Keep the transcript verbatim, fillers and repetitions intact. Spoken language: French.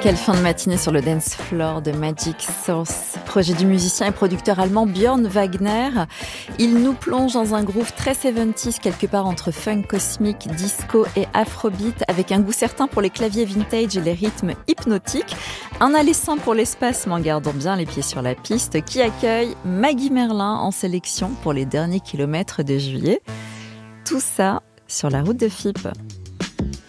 Quelle fin de matinée sur le dance floor de Magic Source, projet du musicien et producteur allemand Björn Wagner. Il nous plonge dans un groove très soixante-dix, quelque part entre funk cosmique, disco et afrobeat, avec un goût certain pour les claviers vintage et les rythmes hypnotiques. Un alléchant pour l'espace, mais en gardant bien les pieds sur la piste, qui accueille Maggie Merlin en sélection pour les derniers kilomètres de juillet. Tout ça sur la route de F I P.